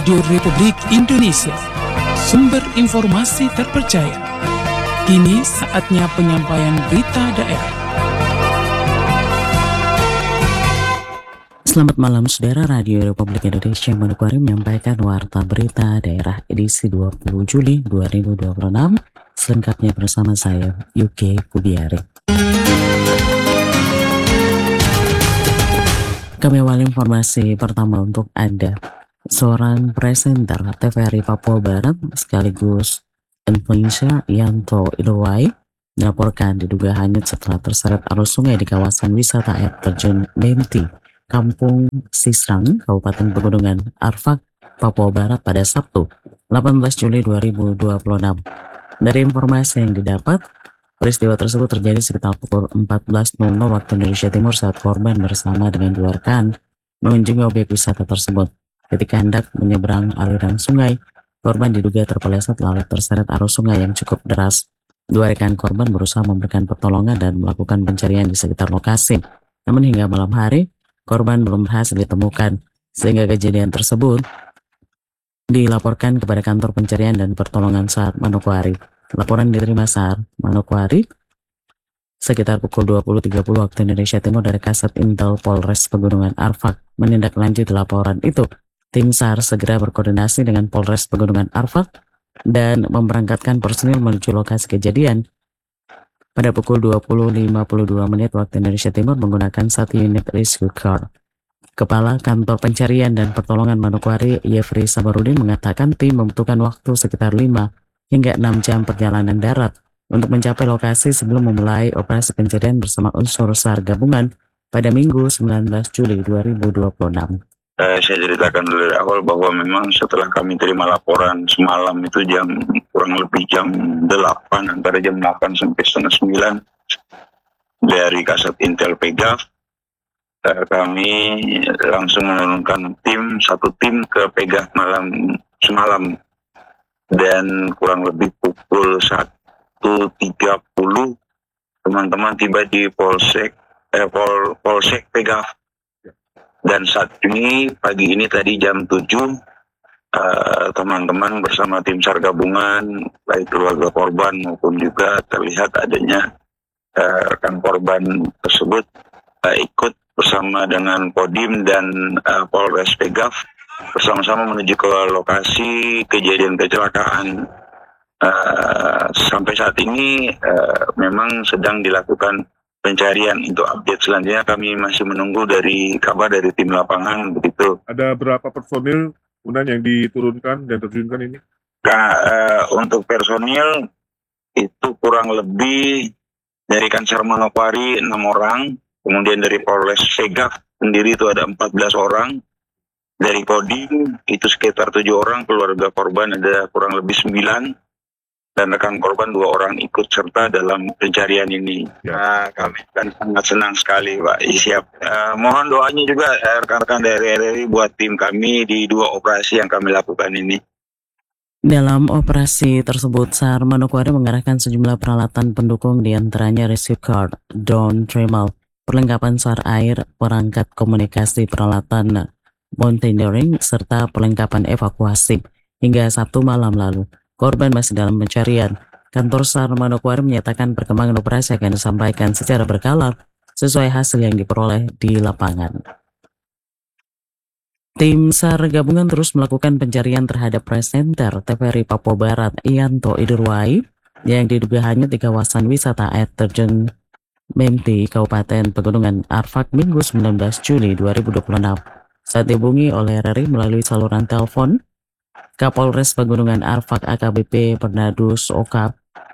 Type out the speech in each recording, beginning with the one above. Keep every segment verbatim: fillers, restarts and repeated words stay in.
Radio Republik Indonesia, sumber informasi terpercaya. Kini saatnya penyampaian berita daerah. Selamat malam saudara, Radio Republik Indonesia Manokwari menyampaikan warta berita daerah edisi dua puluh Juli dua ribu dua puluh enam. Selengkapnya bersama saya, Yuke Kudiari. Kami awali informasi pertama untuk Anda. Seorang presenter T V R I Papua Barat sekaligus influencer Yanto Ilowai dilaporkan diduga hanyut setelah terseret arus sungai di kawasan wisata air terjun Menti, Kampung Sisrang, Kabupaten Pegunungan Arfak, Papua Barat pada Sabtu delapan belas Juli dua ribu dua puluh enam. Dari informasi yang didapat, peristiwa tersebut terjadi sekitar pukul empat belas waktu Indonesia Timur saat korban bersama dengan dua rekan mengunjungi objek wisata tersebut. Ketika hendak menyeberang aliran sungai, korban diduga terpeleset lalu terseret arus sungai yang cukup deras. Dua rekan korban berusaha memberikan pertolongan dan melakukan pencarian di sekitar lokasi. Namun hingga malam hari, korban belum berhasil ditemukan, sehingga kejadian tersebut dilaporkan kepada Kantor Pencarian dan Pertolongan SAR Manokwari. Laporan diterima SAR Manokwari sekitar pukul dua puluh tiga puluh waktu Indonesia Timur dari Kasat Intel Polres Pegunungan Arfak. Menindaklanjuti laporan itu, tim SAR segera berkoordinasi dengan Polres Pegunungan Arfak dan memberangkatkan personil menuju lokasi kejadian pada pukul dua puluh lima puluh dua menit waktu Indonesia Timur menggunakan satu unit rescue car. Kepala Kantor Pencarian dan Pertolongan Manokwari, Yefri Sabarudin, mengatakan tim membutuhkan waktu sekitar lima hingga enam jam perjalanan darat untuk mencapai lokasi sebelum memulai operasi pencarian bersama unsur SAR gabungan pada Minggu sembilan belas Juli dua ribu dua puluh enam. Uh, saya ceritakan dulu dari awal bahwa memang setelah kami terima laporan semalam itu jam kurang lebih jam delapan, antara jam delapan sampai setengah sembilan dari Kasat Intel Pegav, uh, kami langsung menurunkan tim, satu tim ke Pegav malam semalam, dan kurang lebih pukul satu tiga puluh teman-teman tiba di Polsek eh, Pol, Polsek Pegav. Dan saat ini, pagi ini tadi jam tujuh, uh, teman-teman bersama tim SAR gabungan, baik keluarga korban maupun juga terlihat adanya uh, rekan korban tersebut uh, ikut bersama dengan Kodim dan uh, Polres Pegav bersama-sama menuju ke lokasi kejadian kecelakaan. Uh, sampai saat ini uh, memang sedang dilakukan pencarian. Untuk update selanjutnya kami masih menunggu dari kabar dari tim lapangan begitu. Ada berapa personil kemudian yang diturunkan dan terjunkan ini? Nah, uh, untuk personil itu kurang lebih dari Kansar Manokwari enam orang, kemudian dari Polres Pegav sendiri itu ada empat belas orang, dari Kodim itu sekitar tujuh orang, keluarga korban ada kurang lebih sembilan, dan rekan korban dua orang ikut serta dalam pencarian ini. Ya. Nah, kami kan sangat senang sekali, Pak. Siap. Uh, mohon doanya juga uh, rekan-rekan dari R R I buat tim kami di dua operasi yang kami lakukan ini. Dalam operasi tersebut, SAR Manokwari mengerahkan sejumlah peralatan pendukung, diantaranya rescue car, drone thermal, perlengkapan SAR air, perangkat komunikasi, peralatan mountaineering, serta perlengkapan evakuasi. Hingga Sabtu malam lalu, korban masih dalam pencarian. Kantor SAR Manokwari menyatakan perkembangan operasi akan disampaikan secara berkala sesuai hasil yang diperoleh di lapangan. Tim SAR gabungan terus melakukan pencarian terhadap presenter T V R I Papua Barat Yanto Ilowai yang diduga hanyut di kawasan wisata air terjun Menti, Kabupaten Pegunungan Arfak Minggu sembilan belas Juli dua ribu dua puluh enam. Saat dihubungi oleh R R I melalui saluran telepon, Kapolres Pegunungan Arfak A K B P Bernardus Okap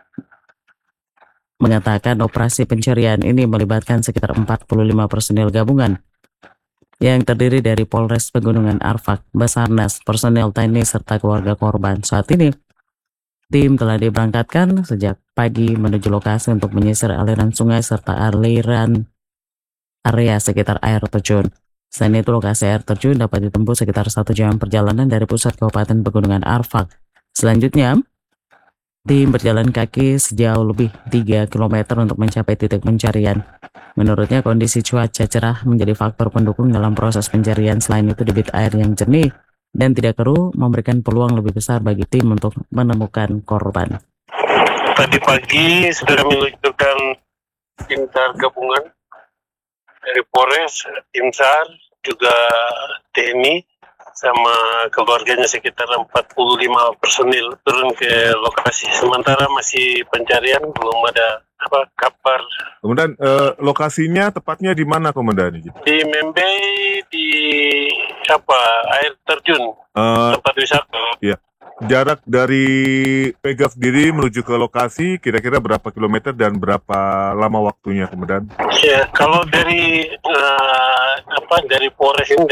mengatakan operasi pencarian ini melibatkan sekitar empat puluh lima personil gabungan yang terdiri dari Polres Pegunungan Arfak, Basarnas, personel T N I, serta keluarga korban. Saat ini, tim telah diberangkatkan sejak pagi menuju lokasi untuk menyisir aliran sungai serta aliran area sekitar air terjun. Selain itu, lokasi air terjun dapat ditempuh sekitar satu jam perjalanan dari pusat Kabupaten Pegunungan Arfak. Selanjutnya, tim berjalan kaki sejauh lebih tiga kilometer untuk mencapai titik pencarian. Menurutnya, kondisi cuaca cerah menjadi faktor pendukung dalam proses pencarian. Selain itu, debit air yang jernih dan tidak perlu memberikan peluang lebih besar bagi tim untuk menemukan korban. Tadi pagi sudah meluncurkan tim SAR gabungan dari Polres, tim SAR, juga T N I, sama keluarganya sekitar empat puluh lima personil turun ke lokasi. Sementara masih pencarian, belum ada apa kabar. Kemudian eh, lokasinya tepatnya di mana, Komandan? Di Membei, di apa air terjun, Eh, tempat wisata. jarak dari Pegaf sendiri menuju ke lokasi kira-kira berapa kilometer dan berapa lama waktunya, Komandan? Ya, kalau dari eh, apa dari Polres ini